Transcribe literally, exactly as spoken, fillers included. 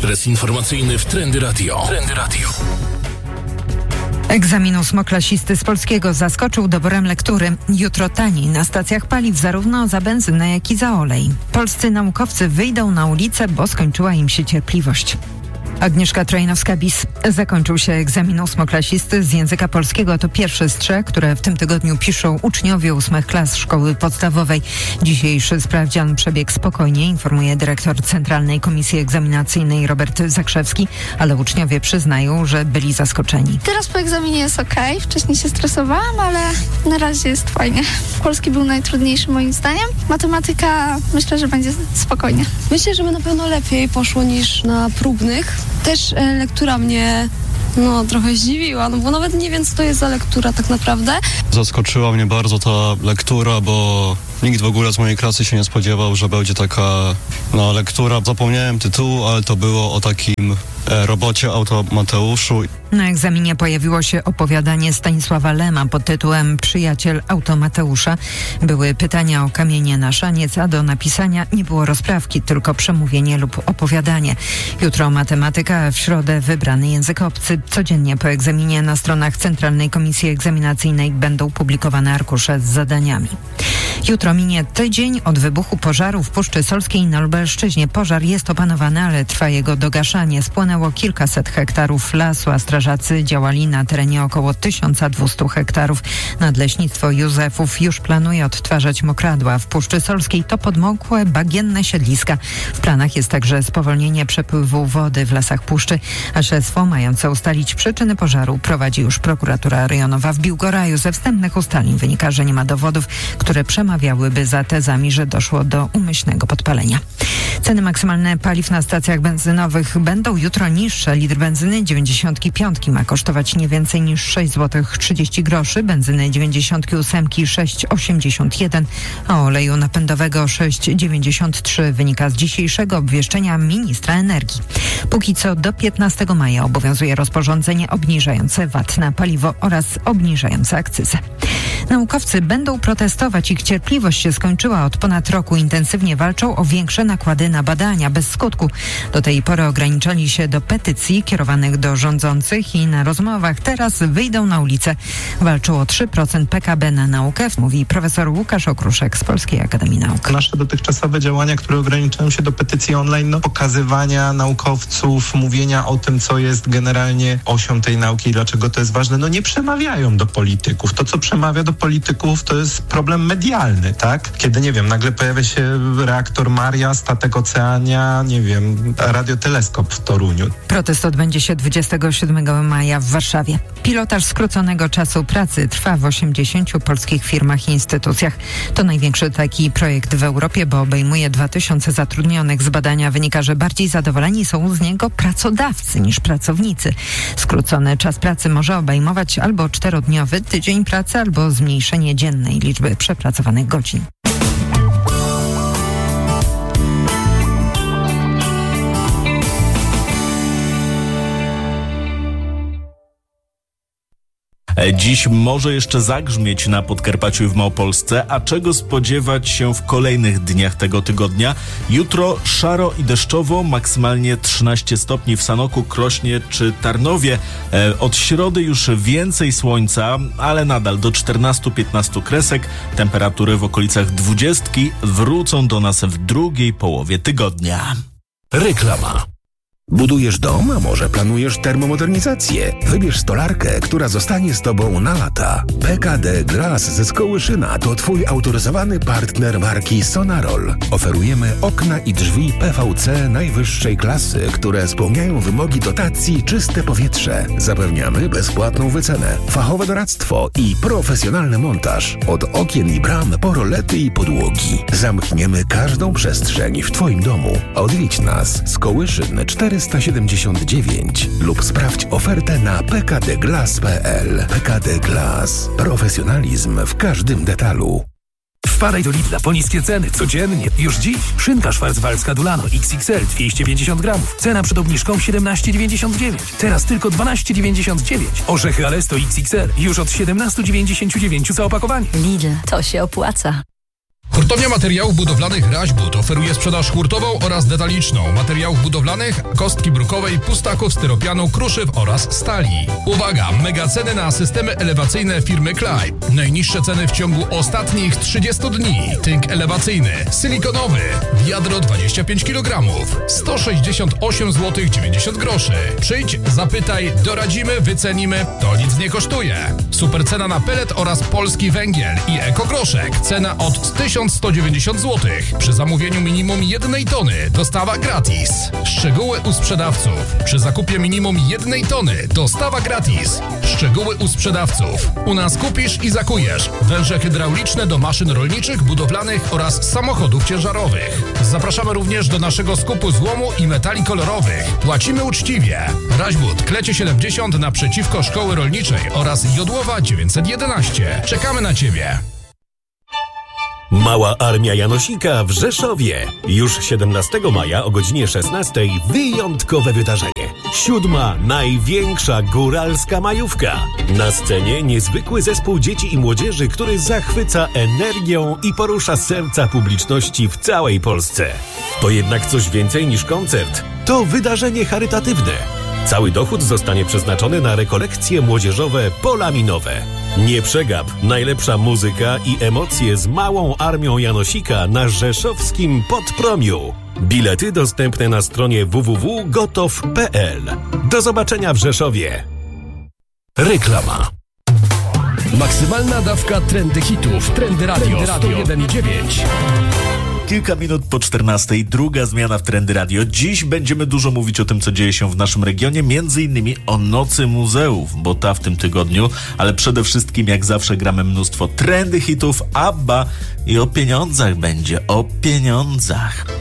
Ekspres informacyjny w Trendy Radio. Trendy Radio. Egzamin ósmoklasisty z polskiego zaskoczył doborem lektury. Jutro taniej na stacjach paliw zarówno za benzynę, jak i za olej. Polscy naukowcy wyjdą na ulicę, bo skończyła im się cierpliwość. Agnieszka Trojnowska-Bis. Zakończył się egzamin ósmoklasisty z języka polskiego. To pierwszy z trzech, które w tym tygodniu piszą uczniowie ósmych klas szkoły podstawowej. Dzisiejszy sprawdzian przebiegł spokojnie, informuje dyrektor Centralnej Komisji Egzaminacyjnej Robert Zakrzewski, ale uczniowie przyznają, że byli zaskoczeni. Teraz po egzaminie jest okej. Okay. Wcześniej się stresowałam, ale na razie jest fajnie. Polski był najtrudniejszy moim zdaniem. Matematyka myślę, że będzie spokojnie. Myślę, że by na pewno lepiej poszło niż na próbnych. Też e, lektura mnie no, trochę zdziwiła, no bo nawet nie wiem, co to jest za lektura tak naprawdę. Zaskoczyła mnie bardzo ta lektura, bo nikt w ogóle z mojej klasy się nie spodziewał, że będzie taka no, lektura. Zapomniałem tytułu, ale to było o takim e, robocie Automateuszu. Na egzaminie pojawiło się opowiadanie Stanisława Lema pod tytułem Przyjaciel Automateusza. Były pytania o kamienie na szaniec, a do napisania nie było rozprawki, tylko przemówienie lub opowiadanie. Jutro matematyka, a w środę wybrany język obcy. Codziennie po egzaminie na stronach Centralnej Komisji Egzaminacyjnej będą publikowane arkusze z zadaniami. Jutro minie tydzień od wybuchu pożaru w Puszczy Solskiej na Lubelszczyźnie. Pożar jest opanowany, ale trwa jego dogaszanie. Spłonęło kilkaset hektarów lasu, a strażacy działali na terenie około tysiąc dwieście hektarów. Nadleśnictwo Józefów już planuje odtwarzać mokradła. W Puszczy Solskiej to podmokłe, bagienne siedliska. W planach jest także spowolnienie przepływu wody w lasach Puszczy, a śledztwo mające ustalić przyczyny pożaru prowadzi już prokuratura rejonowa w Biłgoraju. Ze wstępnych ustaleń wynika, że nie ma dowodów, które przemawiałyby za tezami, że doszło do umyślnego podpalenia. Ceny maksymalne paliw na stacjach benzynowych będą jutro niższe. Litr benzyny dziewięćdziesiątki piątki ma kosztować nie więcej niż sześć złotych trzydzieści groszy, benzyny dziewięćdziesiątki ósemki sześć osiemdziesiąt jeden, a oleju napędowego sześć dziewięćdziesiąt trzy, wynika z dzisiejszego obwieszczenia ministra energii. Póki co do piętnastego maja obowiązuje rozporządzenie obniżające V A T na paliwo oraz obniżające akcyzę. Naukowcy będą protestować. Ich cierpliwość się skończyła. Od ponad roku intensywnie walczą o większe nakłady na badania bez skutku. Do tej pory ograniczali się do petycji kierowanych do rządzących i na rozmowach. Teraz wyjdą na ulicę. Walczą o trzy procent P K B na naukę, mówi profesor Łukasz Okruszek z Polskiej Akademii Nauk. Nasze dotychczasowe działania, które ograniczają się do petycji online, no, pokazywania naukowców, mówienia o tym, co jest generalnie osią tej nauki i dlaczego to jest ważne, no nie przemawiają do polityków. To, co przemawia do polityków, to jest problem medialny, tak? Kiedy, nie wiem, nagle pojawia się reaktor Maria, statek Oceania, nie wiem, radioteleskop w Toruniu. Protest odbędzie się dwudziestego siódmego maja w Warszawie. Pilotaż skróconego czasu pracy trwa w osiemdziesięciu polskich firmach i instytucjach. To największy taki projekt w Europie, bo obejmuje dwa tysiące zatrudnionych. Z badania wynika, że bardziej zadowoleni są z niego pracodawcy niż pracownicy. Skrócony czas pracy może obejmować albo czterodniowy tydzień pracy, albo zmniejszenie dziennej liczby przepracowanych godzin. Dziś może jeszcze zagrzmieć na Podkarpaciu i w Małopolsce, a czego spodziewać się w kolejnych dniach tego tygodnia? Jutro szaro i deszczowo, maksymalnie trzynaście stopni w Sanoku, Krośnie czy Tarnowie. E, od środy już więcej słońca, ale nadal do czternastu piętnastu kresek. Temperatury w okolicach dwudziestki wrócą do nas w drugiej połowie tygodnia. Reklama. Budujesz dom, a może planujesz termomodernizację? Wybierz stolarkę, która zostanie z Tobą na lata. P K D Glass ze Skołyszyna to Twój autoryzowany partner marki Sonarol. Oferujemy okna i drzwi P V C najwyższej klasy, które spełniają wymogi dotacji Czyste Powietrze. Zapewniamy bezpłatną wycenę, fachowe doradztwo i profesjonalny montaż. Od okien i bram po rolety i podłogi. Zamkniemy każdą przestrzeń w Twoim domu. Odwiedź nas. Skołyszyn czterysta siedemdziesiąt dziewięć lub sprawdź ofertę na p k d glass kropka p l. P K D Glass. Profesjonalizm w każdym detalu. Wpadaj do Lidla po niskie ceny codziennie. Już dziś. Szynka szwarcwalska Dulano X X L dwieście pięćdziesiąt gramów. Cena przed obniżką siedemnaście dziewięćdziesiąt dziewięć. Teraz tylko dwanaście dziewięćdziesiąt dziewięć. Orzechy Alesto X X L już od siedemnaście dziewięćdziesiąt dziewięć za opakowanie. Lidl, to się opłaca. Hurtownia Materiałów Budowlanych Raźbud oferuje sprzedaż hurtową oraz detaliczną materiałów budowlanych, kostki brukowej, pustaków, styropianu, kruszyw oraz stali. Uwaga! Mega ceny na systemy elewacyjne firmy Klaj. Najniższe ceny w ciągu ostatnich trzydziestu dni. Tynk elewacyjny, silikonowy, wiadro dwadzieścia pięć kilogramów, sto sześćdziesiąt osiem złotych dziewięćdziesiąt groszy. Przyjdź, zapytaj, doradzimy, wycenimy, to nic nie kosztuje. Super cena na pelet oraz polski węgiel i ekogroszek. Cena od tysiąc sto dziewięćdziesiąt złotych. Przy zamówieniu minimum jednej tony dostawa gratis. Szczegóły u sprzedawców. Przy zakupie minimum jednej tony dostawa gratis. Szczegóły u sprzedawców. U nas kupisz i zakujesz węże hydrauliczne do maszyn rolniczych, budowlanych oraz samochodów ciężarowych. Zapraszamy również do naszego skupu złomu i metali kolorowych. Płacimy uczciwie. Raźbud, Klecie siedemdziesiąt naprzeciwko Szkoły Rolniczej oraz Jodłowa dziewięćset jedenaście. Czekamy na Ciebie. Mała Armia Janosika w Rzeszowie. Już siedemnastego maja o godzinie szesnastej wyjątkowe wydarzenie. Siódma największa góralska majówka. Na scenie niezwykły zespół dzieci i młodzieży, który zachwyca energią i porusza serca publiczności w całej Polsce. To jednak coś więcej niż koncert. To wydarzenie charytatywne. Cały dochód zostanie przeznaczony na rekolekcje młodzieżowe polaminowe. Nie przegap, najlepsza muzyka i emocje z Małą Armią Janosika na rzeszowskim Podpromiu. Bilety dostępne na stronie w w w kropka gotow kropka p l. Do zobaczenia w Rzeszowie. Reklama. Maksymalna dawka trendy hitów. Trendy Radio sto jeden i dziewięć. Kilka minut po czternastej, druga zmiana w Trendy Radio. Dziś będziemy dużo mówić o tym, co dzieje się w naszym regionie, między innymi o Nocy Muzeów, bo ta w tym tygodniu, ale przede wszystkim jak zawsze gramy mnóstwo trendy hitów, Abba i o pieniądzach będzie, o pieniądzach.